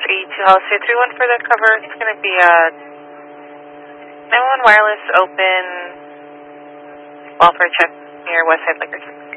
82 Hollister 31 for the cover. It's going to be 911 wireless open welfare check near Westside Liquor.